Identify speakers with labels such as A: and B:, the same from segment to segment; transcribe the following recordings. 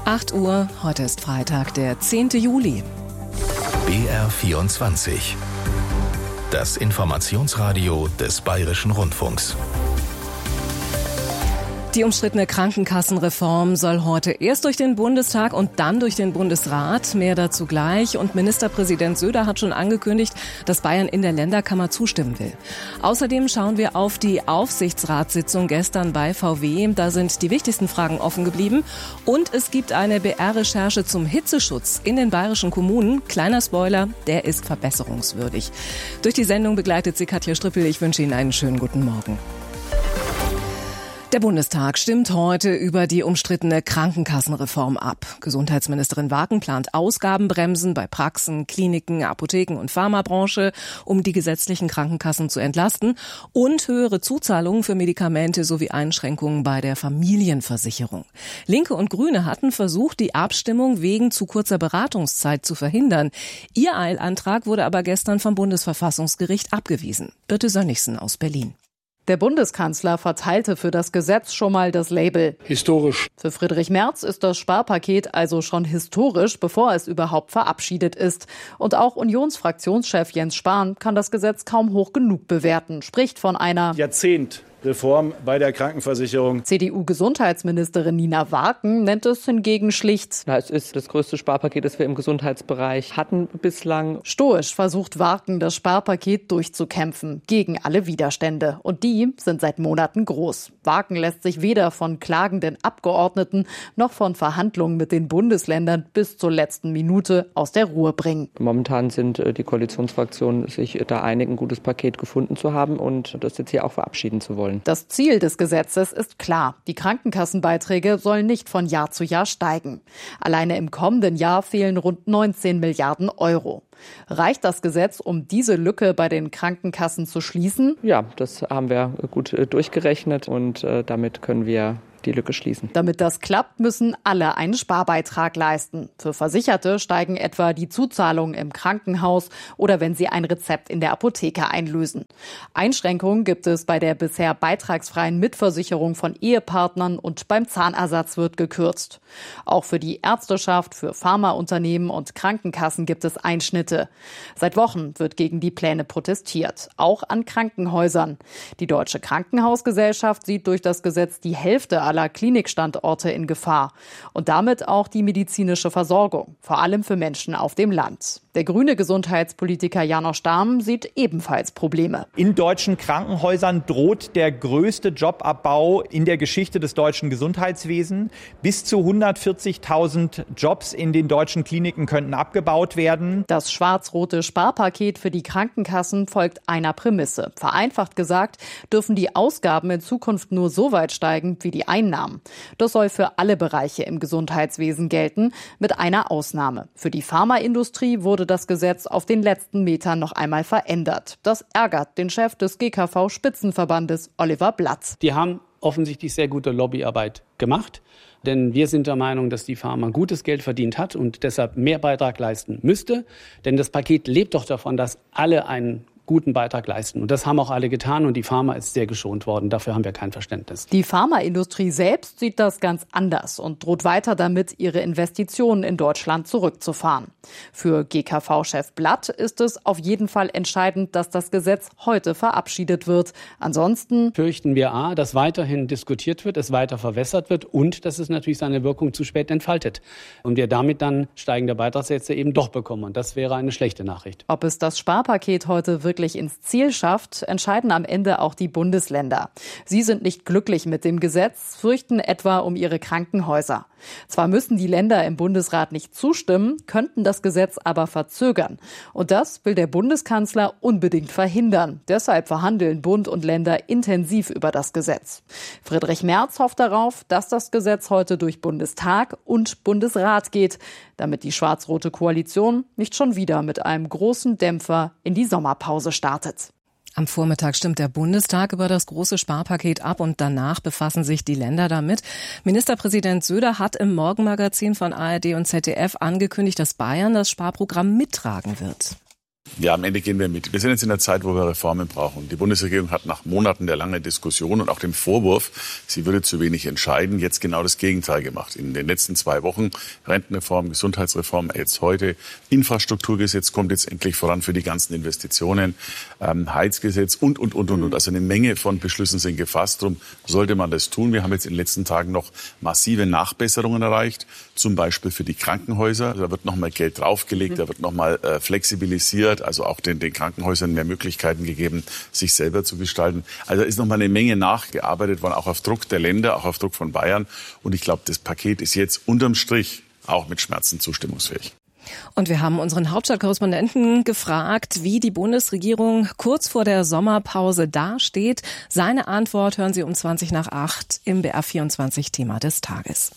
A: 8 Uhr, heute ist Freitag, der 10. Juli.
B: BR24. Das Informationsradio des Bayerischen Rundfunks.
A: Die umstrittene Krankenkassenreform soll heute erst durch den Bundestag und dann durch den Bundesrat. Mehr dazu gleich. Und Ministerpräsident Söder hat schon angekündigt, dass Bayern in der Länderkammer zustimmen will. Außerdem schauen wir auf die Aufsichtsratssitzung gestern bei VW. Da sind die wichtigsten Fragen offen geblieben. Und es gibt eine BR-Recherche zum Hitzeschutz in den bayerischen Kommunen. Kleiner Spoiler, der ist verbesserungswürdig. Durch die Sendung begleitet sie Katja Strippel. Ich wünsche Ihnen einen schönen guten Morgen. Der Bundestag stimmt heute über die umstrittene Krankenkassenreform ab. Gesundheitsministerin Wagen plant Ausgabenbremsen bei Praxen, Kliniken, Apotheken und Pharmabranche, um die gesetzlichen Krankenkassen zu entlasten, und höhere Zuzahlungen für Medikamente sowie Einschränkungen bei der Familienversicherung. Linke und Grüne hatten versucht, die Abstimmung wegen zu kurzer Beratungszeit zu verhindern. Ihr Eilantrag wurde aber gestern vom Bundesverfassungsgericht abgewiesen. Birte Sönnigsen aus Berlin.
C: Der Bundeskanzler verteilte für das Gesetz schon mal das Label
D: historisch.
C: Für Friedrich Merz ist das Sparpaket also schon historisch, bevor es überhaupt verabschiedet ist. Und auch Unionsfraktionschef Jens Spahn kann das Gesetz kaum hoch genug bewerten, spricht von einer
D: Jahrzehntreform bei der Krankenversicherung.
C: CDU-Gesundheitsministerin Nina Wagen nennt es hingegen schlicht.
E: Es ist das größte Sparpaket, das wir im Gesundheitsbereich hatten bislang.
C: Stoisch versucht Wagen, das Sparpaket durchzukämpfen, gegen alle Widerstände. Und die sind seit Monaten groß. Wagen lässt sich weder von klagenden Abgeordneten noch von Verhandlungen mit den Bundesländern bis zur letzten Minute aus der Ruhe bringen.
E: Momentan sind die Koalitionsfraktionen sich da einig, ein gutes Paket gefunden zu haben und das jetzt hier auch verabschieden zu wollen.
C: Das Ziel des Gesetzes ist klar. Die Krankenkassenbeiträge sollen nicht von Jahr zu Jahr steigen. Alleine im kommenden Jahr fehlen rund 19 Milliarden Euro. Reicht das Gesetz, um diese Lücke bei den Krankenkassen zu schließen?
E: Ja, das haben wir gut durchgerechnet und damit können wir die Lücke schließen.
C: Damit das klappt, müssen alle einen Sparbeitrag leisten. Für Versicherte steigen etwa die Zuzahlungen im Krankenhaus oder wenn sie ein Rezept in der Apotheke einlösen. Einschränkungen gibt es bei der bisher beitragsfreien Mitversicherung von Ehepartnern und beim Zahnersatz wird gekürzt. Auch für die Ärzteschaft, für Pharmaunternehmen und Krankenkassen gibt es Einschnitte. Seit Wochen wird gegen die Pläne protestiert, auch an Krankenhäusern. Die Deutsche Krankenhausgesellschaft sieht durch das Gesetz die Hälfte aller Klinikstandorte in Gefahr und damit auch die medizinische Versorgung, vor allem für Menschen auf dem Land. Der grüne Gesundheitspolitiker Janosch Dahm sieht ebenfalls Probleme.
F: In deutschen Krankenhäusern droht der größte Jobabbau in der Geschichte des deutschen Gesundheitswesens. Bis zu 140.000 Jobs in den deutschen Kliniken könnten abgebaut werden.
C: Das schwarz-rote Sparpaket für die Krankenkassen folgt einer Prämisse. Vereinfacht gesagt, dürfen die Ausgaben in Zukunft nur so weit steigen wie die Einnahmen. Das soll für alle Bereiche im Gesundheitswesen gelten, mit einer Ausnahme. Für die Pharmaindustrie wurde das Gesetz auf den letzten Metern noch einmal verändert. Das ärgert den Chef des GKV-Spitzenverbandes Oliver Blatz.
G: Die haben offensichtlich sehr gute Lobbyarbeit gemacht. Denn wir sind der Meinung, dass die Pharma gutes Geld verdient hat und deshalb mehr Beitrag leisten müsste. Denn das Paket lebt doch davon, dass alle einen guten Beitrag leisten. Und das haben auch alle getan und die Pharma ist sehr geschont worden. Dafür haben wir kein Verständnis.
C: Die Pharmaindustrie selbst sieht das ganz anders und droht weiter damit, ihre Investitionen in Deutschland zurückzufahren. Für GKV-Chef Blatt ist es auf jeden Fall entscheidend, dass das Gesetz heute verabschiedet wird. Ansonsten
G: fürchten wir dass weiterhin diskutiert wird, es weiter verwässert wird und dass es natürlich seine Wirkung zu spät entfaltet. Und wir damit dann steigende Beitragssätze eben doch bekommen. Und das wäre eine schlechte Nachricht.
C: Ob es das Sparpaket heute wirklich ins Ziel schafft, entscheiden am Ende auch die Bundesländer. Sie sind nicht glücklich mit dem Gesetz, fürchten etwa um ihre Krankenhäuser. Zwar müssen die Länder im Bundesrat nicht zustimmen, könnten das Gesetz aber verzögern. Und das will der Bundeskanzler unbedingt verhindern. Deshalb verhandeln Bund und Länder intensiv über das Gesetz. Friedrich Merz hofft darauf, dass das Gesetz heute durch Bundestag und Bundesrat geht, damit die schwarz-rote Koalition nicht schon wieder mit einem großen Dämpfer in die Sommerpause startet.
A: Am Vormittag stimmt der Bundestag über das große Sparpaket ab und danach befassen sich die Länder damit. Ministerpräsident Söder hat im Morgenmagazin von ARD und ZDF angekündigt, dass Bayern das Sparprogramm mittragen wird.
H: Ja, am Ende gehen wir mit. Wir sind jetzt in einer Zeit, wo wir Reformen brauchen. Die Bundesregierung hat nach Monaten der langen Diskussion und auch dem Vorwurf, sie würde zu wenig entscheiden, jetzt genau das Gegenteil gemacht. In den letzten 2 Wochen Rentenreform, Gesundheitsreform, jetzt heute Infrastrukturgesetz kommt jetzt endlich voran für die ganzen Investitionen, Heizgesetz und. Also eine Menge von Beschlüssen sind gefasst. Darum sollte man das tun. Wir haben jetzt in den letzten Tagen noch massive Nachbesserungen erreicht, zum Beispiel für die Krankenhäuser. Also da wird noch mal Geld draufgelegt, da wird noch mal flexibilisiert. Also auch den Krankenhäusern mehr Möglichkeiten gegeben, sich selber zu gestalten. Also ist noch mal eine Menge nachgearbeitet worden, auch auf Druck der Länder, auch auf Druck von Bayern. Und ich glaube, das Paket ist jetzt unterm Strich auch mit Schmerzen zustimmungsfähig.
A: Und wir haben unseren Hauptstadtkorrespondenten gefragt, wie die Bundesregierung kurz vor der Sommerpause dasteht. Seine Antwort hören Sie um 7:20 im BR24-Thema des Tages.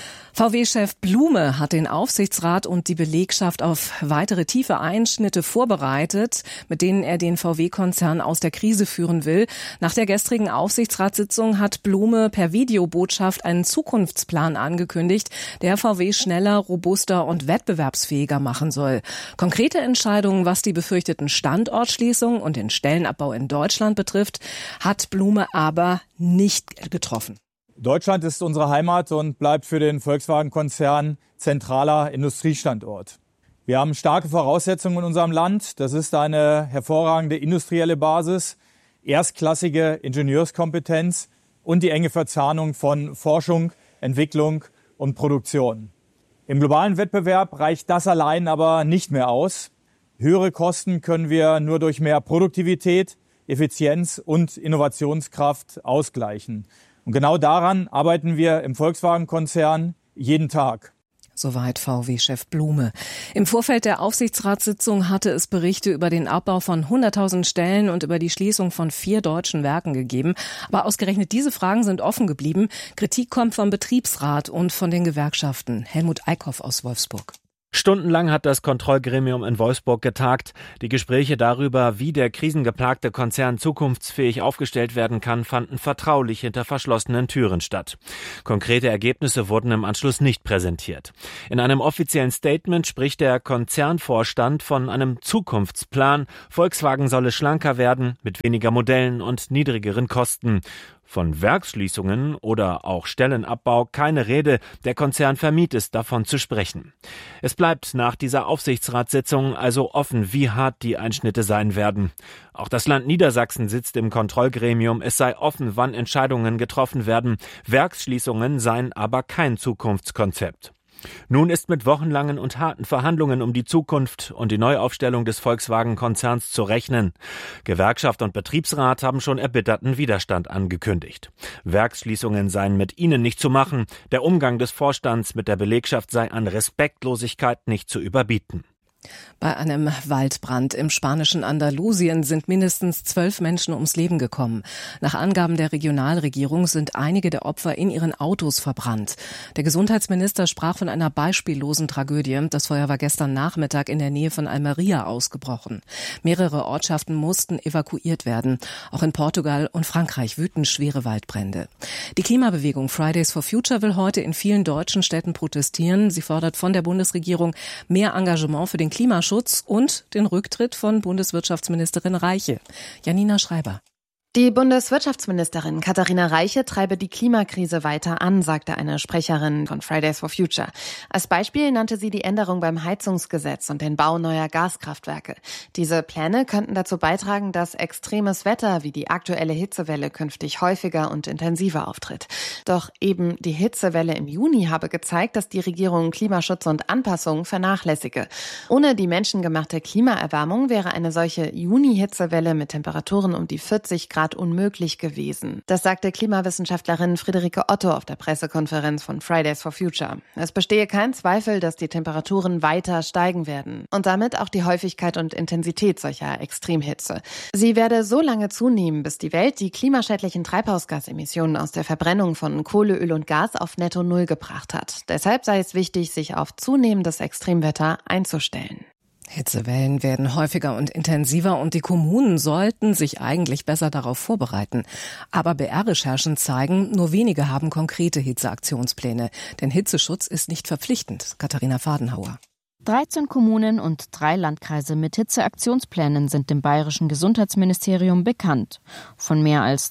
A: VW-Chef Blume hat den Aufsichtsrat und die Belegschaft auf weitere tiefe Einschnitte vorbereitet, mit denen er den VW-Konzern aus der Krise führen will. Nach der gestrigen Aufsichtsratssitzung hat Blume per Videobotschaft einen Zukunftsplan angekündigt, der VW schneller, robuster und wettbewerbsfähiger machen soll. Konkrete Entscheidungen, was die befürchteten Standortschließungen und den Stellenabbau in Deutschland betrifft, hat Blume aber nicht getroffen.
F: Deutschland ist unsere Heimat und bleibt für den Volkswagen-Konzern zentraler Industriestandort. Wir haben starke Voraussetzungen in unserem Land. Das ist eine hervorragende industrielle Basis, erstklassige Ingenieurskompetenz und die enge Verzahnung von Forschung, Entwicklung und Produktion. Im globalen Wettbewerb reicht das allein aber nicht mehr aus. Höhere Kosten können wir nur durch mehr Produktivität, Effizienz und Innovationskraft ausgleichen. Und genau daran arbeiten wir im Volkswagen-Konzern jeden Tag.
A: Soweit VW-Chef Blume. Im Vorfeld der Aufsichtsratssitzung hatte es Berichte über den Abbau von 100.000 Stellen und über die Schließung von 4 deutschen Werken gegeben. Aber ausgerechnet diese Fragen sind offen geblieben. Kritik kommt vom Betriebsrat und von den Gewerkschaften. Helmut Eickhoff aus Wolfsburg.
I: Stundenlang hat das Kontrollgremium in Wolfsburg getagt. Die Gespräche darüber, wie der krisengeplagte Konzern zukunftsfähig aufgestellt werden kann, fanden vertraulich hinter verschlossenen Türen statt. Konkrete Ergebnisse wurden im Anschluss nicht präsentiert. In einem offiziellen Statement spricht der Konzernvorstand von einem Zukunftsplan. Volkswagen solle schlanker werden, mit weniger Modellen und niedrigeren Kosten. Von Werksschließungen oder auch Stellenabbau keine Rede. Der Konzern vermied es, davon zu sprechen. Es bleibt nach dieser Aufsichtsratssitzung also offen, wie hart die Einschnitte sein werden. Auch das Land Niedersachsen sitzt im Kontrollgremium. Es sei offen, wann Entscheidungen getroffen werden. Werksschließungen seien aber kein Zukunftskonzept. Nun ist mit wochenlangen und harten Verhandlungen um die Zukunft und die Neuaufstellung des Volkswagen-Konzerns zu rechnen. Gewerkschaft und Betriebsrat haben schon erbitterten Widerstand angekündigt. Werksschließungen seien mit ihnen nicht zu machen. Der Umgang des Vorstands mit der Belegschaft sei an Respektlosigkeit nicht zu überbieten.
A: Bei einem Waldbrand im spanischen Andalusien sind mindestens 12 Menschen ums Leben gekommen. Nach Angaben der Regionalregierung sind einige der Opfer in ihren Autos verbrannt. Der Gesundheitsminister sprach von einer beispiellosen Tragödie. Das Feuer war gestern Nachmittag in der Nähe von Almeria ausgebrochen. Mehrere Ortschaften mussten evakuiert werden. Auch in Portugal und Frankreich wüten schwere Waldbrände. Die Klimabewegung Fridays for Future will heute in vielen deutschen Städten protestieren. Sie fordert von der Bundesregierung mehr Engagement für den Klimaschutz und den Rücktritt von Bundeswirtschaftsministerin Reiche. Janina Schreiber.
J: Die Bundeswirtschaftsministerin Katharina Reiche treibe die Klimakrise weiter an, sagte eine Sprecherin von Fridays for Future. Als Beispiel nannte sie die Änderung beim Heizungsgesetz und den Bau neuer Gaskraftwerke. Diese Pläne könnten dazu beitragen, dass extremes Wetter wie die aktuelle Hitzewelle künftig häufiger und intensiver auftritt. Doch eben die Hitzewelle im Juni habe gezeigt, dass die Regierung Klimaschutz und Anpassung vernachlässige. Ohne die menschengemachte Klimaerwärmung wäre eine solche Juni-Hitzewelle mit Temperaturen um die 40 Grad unmöglich gewesen. Das sagte Klimawissenschaftlerin Friederike Otto auf der Pressekonferenz von Fridays for Future. Es bestehe kein Zweifel, dass die Temperaturen weiter steigen werden und damit auch die Häufigkeit und Intensität solcher Extremhitze. Sie werde so lange zunehmen, bis die Welt die klimaschädlichen Treibhausgasemissionen aus der Verbrennung von Kohle, Öl und Gas auf Netto Null gebracht hat. Deshalb sei es wichtig, sich auf zunehmendes Extremwetter einzustellen.
A: Hitzewellen werden häufiger und intensiver und die Kommunen sollten sich eigentlich besser darauf vorbereiten. Aber BR-Recherchen zeigen, nur wenige haben konkrete Hitzeaktionspläne. Denn Hitzeschutz ist nicht verpflichtend. Katharina Fadenhauer.
K: 13 Kommunen und 3 Landkreise mit Hitzeaktionsplänen sind dem bayerischen Gesundheitsministerium bekannt. Von mehr als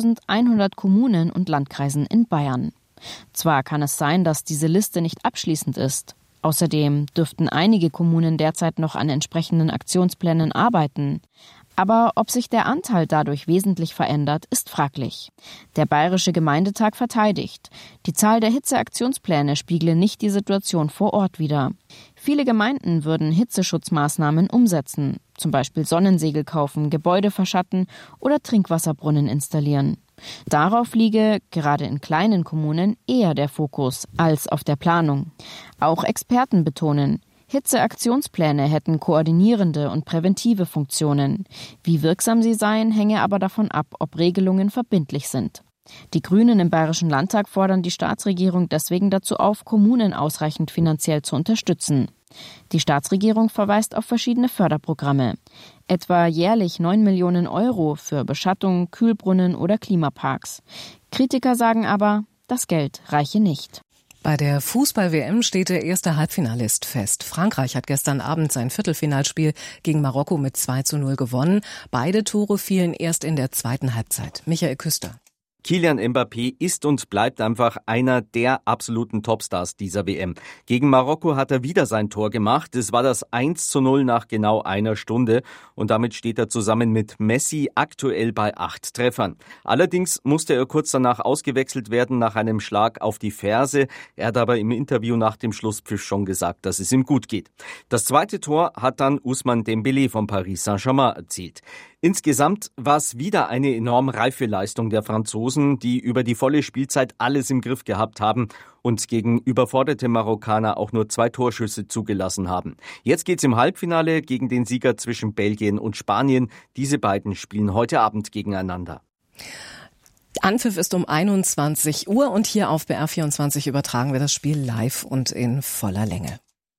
K: 2100 Kommunen und Landkreisen in Bayern. Zwar kann es sein, dass diese Liste nicht abschließend ist. Außerdem dürften einige Kommunen derzeit noch an entsprechenden Aktionsplänen arbeiten. Aber ob sich der Anteil dadurch wesentlich verändert, ist fraglich. Der Bayerische Gemeindetag verteidigt. Die Zahl der Hitzeaktionspläne spiegle nicht die Situation vor Ort wider. Viele Gemeinden würden Hitzeschutzmaßnahmen umsetzen, zum Beispiel Sonnensegel kaufen, Gebäude verschatten oder Trinkwasserbrunnen installieren. Darauf liege, gerade in kleinen Kommunen, eher der Fokus als auf der Planung. Auch Experten betonen, Hitzeaktionspläne hätten koordinierende und präventive Funktionen. Wie wirksam sie seien, hänge aber davon ab, ob Regelungen verbindlich sind. Die Grünen im Bayerischen Landtag fordern die Staatsregierung deswegen dazu auf, Kommunen ausreichend finanziell zu unterstützen. Die Staatsregierung verweist auf verschiedene Förderprogramme, etwa jährlich 9 Millionen Euro für Beschattung, Kühlbrunnen oder Klimaparks. Kritiker sagen aber, das Geld reiche nicht.
A: Bei der Fußball-WM steht der erste Halbfinalist fest. Frankreich hat gestern Abend sein Viertelfinalspiel gegen Marokko mit 2:0 gewonnen. Beide Tore fielen erst in der zweiten Halbzeit. Michael Küster.
L: Kylian Mbappé ist und bleibt einfach einer der absoluten Topstars dieser WM. Gegen Marokko hat er wieder sein Tor gemacht. Es war das 1:0 nach genau einer Stunde und damit steht er zusammen mit Messi aktuell bei 8 Treffern. Allerdings musste er kurz danach ausgewechselt werden nach einem Schlag auf die Ferse. Er hat aber im Interview nach dem Schlusspfiff schon gesagt, dass es ihm gut geht. Das zweite Tor hat dann Ousmane Dembélé von Paris Saint-Germain erzielt. Insgesamt war es wieder eine enorm reife Leistung der Franzosen, die über die volle Spielzeit alles im Griff gehabt haben und gegen überforderte Marokkaner auch nur 2 Torschüsse zugelassen haben. Jetzt geht's im Halbfinale gegen den Sieger zwischen Belgien und Spanien. Diese beiden spielen heute Abend gegeneinander.
A: Anpfiff ist um 21 Uhr und hier auf BR24 übertragen wir das Spiel live und in voller Länge.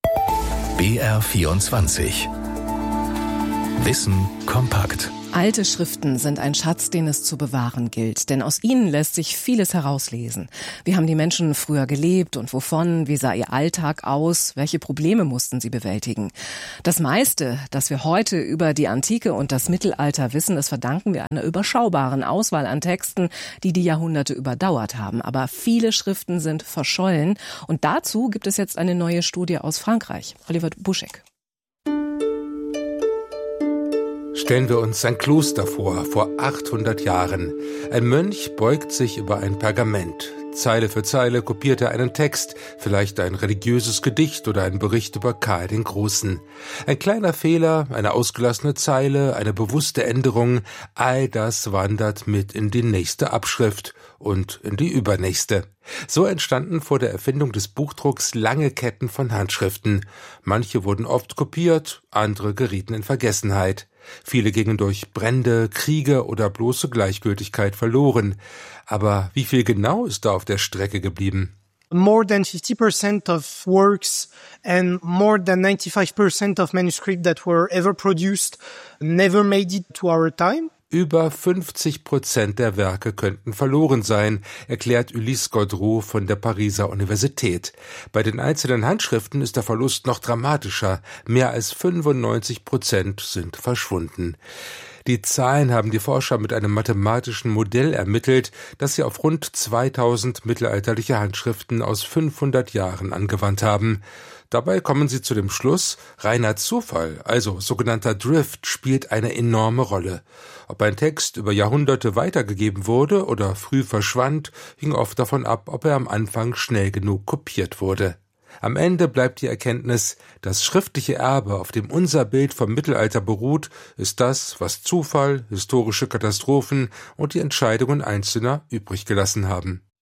B: BR24 Wissen kompakt.
A: Alte Schriften sind ein Schatz, den es zu bewahren gilt, denn aus ihnen lässt sich vieles herauslesen. Wie haben die Menschen früher gelebt und wovon? Wie sah ihr Alltag aus? Welche Probleme mussten sie bewältigen? Das meiste, das wir heute über die Antike und das Mittelalter wissen, das verdanken wir einer überschaubaren Auswahl an Texten, die die Jahrhunderte überdauert haben. Aber viele Schriften sind verschollen und dazu gibt es jetzt eine neue Studie aus Frankreich. Oliver Buschek.
M: Stellen wir uns ein Kloster vor 800 Jahren. Ein Mönch beugt sich über ein Pergament. Zeile für Zeile kopiert er einen Text, vielleicht ein religiöses Gedicht oder ein Bericht über Karl den Großen. Ein kleiner Fehler, eine ausgelassene Zeile, eine bewusste Änderung, all das wandert mit in die nächste Abschrift und in die übernächste. So entstanden vor der Erfindung des Buchdrucks lange Ketten von Handschriften. Manche wurden oft kopiert, andere gerieten in Vergessenheit. Viele gingen durch Brände, Kriege oder bloße Gleichgültigkeit verloren. Aber wie viel genau ist da auf der Strecke geblieben?
N: More than 50% of works and more than 95% of manuscripts that were ever produced never made it to our time.
M: Über 50% der Werke könnten verloren sein, erklärt Ulysse Gaudreau von der Pariser Universität. Bei den einzelnen Handschriften ist der Verlust noch dramatischer. Mehr als 95% sind verschwunden. Die Zahlen haben die Forscher mit einem mathematischen Modell ermittelt, das sie auf rund 2000 mittelalterliche Handschriften aus 500 Jahren angewandt haben. Dabei kommen sie zu dem Schluss, reiner Zufall, also sogenannter Drift, spielt eine enorme Rolle. Ob ein Text über Jahrhunderte weitergegeben wurde oder früh verschwand, hing oft davon ab, ob er am Anfang schnell genug kopiert wurde. Am Ende bleibt die Erkenntnis, das schriftliche Erbe, auf dem unser Bild vom Mittelalter beruht, ist das, was Zufall, historische Katastrophen und die Entscheidungen Einzelner übrig gelassen haben.